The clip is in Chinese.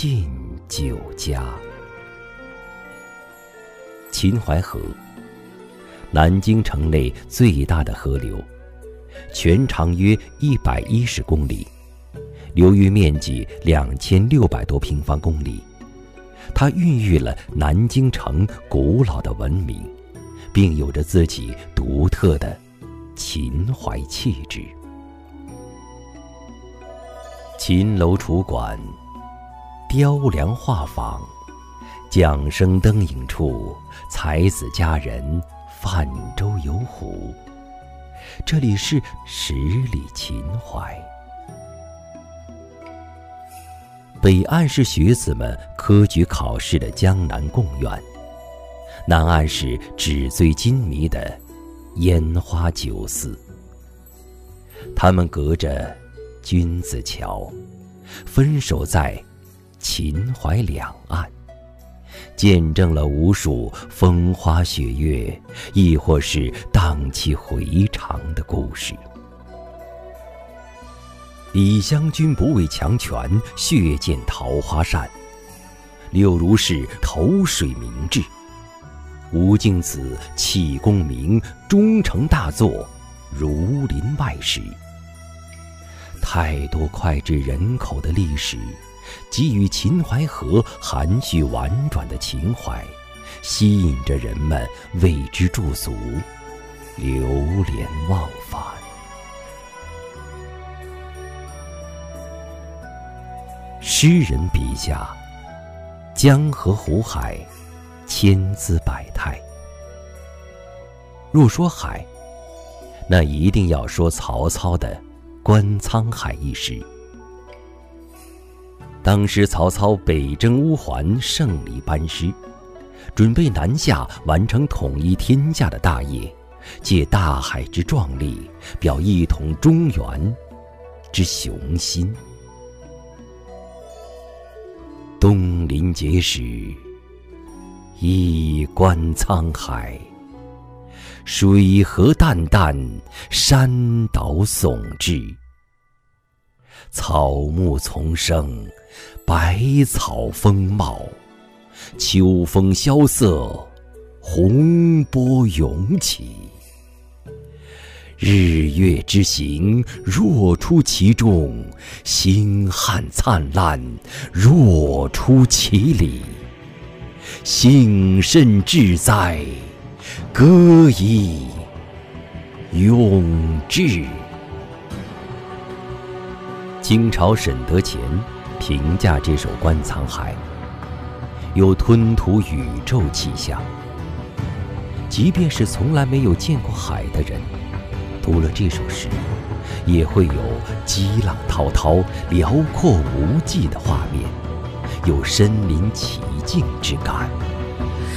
尽酒家。秦淮河，南京城内最大的河流，全长约110公里，流域面积2600多平方公里。它孕育了南京城古老的文明，并有着自己独特的秦淮气质。秦楼楚馆，雕梁画舫，桨声灯影处，才子佳人泛舟游湖。这里是十里秦淮。北岸是学子们科举考试的江南贡院，南岸是纸醉金迷的烟花酒肆。他们隔着君子桥，分守在秦淮两岸，见证了无数风花雪月，亦或是荡气回肠的故事。李香君不畏强权，血溅桃花扇；柳如是投水明志，吴敬梓弃功名，终成大作《儒林外史》。太多脍炙人口的历史，给予秦淮河含蓄婉转的情怀，吸引着人们为之驻足，流连忘返。诗人笔下，江河湖海，千姿百态。若说海，那一定要说曹操的观沧海一诗。当时曹操北征乌桓，胜利班师，准备南下完成统一天下的大业，借大海之壮丽，表一统中原之雄心。东临碣石，一观沧海，水河淡淡，山岛耸峙。草木丛生，百草丰茂，秋风萧瑟，洪波涌起。日月之行，若出其中；星汉灿烂，若出其里。幸甚至哉，歌以咏志。清朝沈德潜评价这首《观沧海》，有吞吐宇宙气象。即便是从来没有见过海的人，读了这首诗，也会有激浪滔滔、辽阔无际的画面，有身临其境之感。